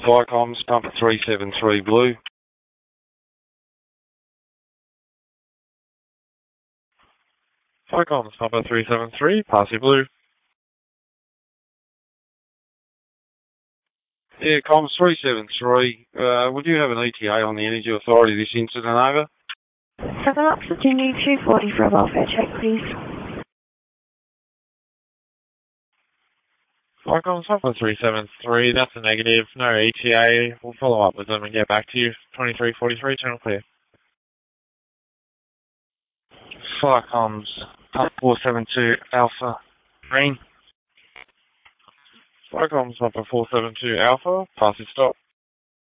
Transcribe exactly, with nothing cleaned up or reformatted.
Firecoms, Pumper three seven three Blue. Firecoms, Pumper three seven three, Parsi Blue. Yeah, comms three seven three. Uh, would you have an E T A on the Energy Authority this incident, over? seven up, Virginia two forty for a welfare check, please. Firecoms, Pumper three seven three, that's a negative, no E T A. We'll follow up with them and get back to you. twenty-three forty-three, channel clear. Firecoms, Pump four seven two Alpha, Green. Firecoms, Pumper four seven two Alpha, pass it stop.